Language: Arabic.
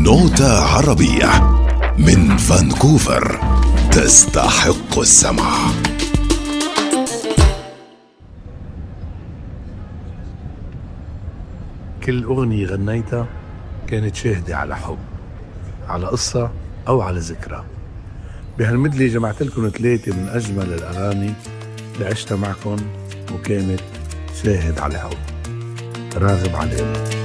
نوتة عربية من فانكوفر، تستحق السمع. كل أغنية غنيتها كانت شاهدة على حب، على قصة أو على ذكرى. بهالمدلي جمعت لكم 3 من أجمل الأغاني اللي عشتها معكم وكانت شاهد على حب. راغب علينا.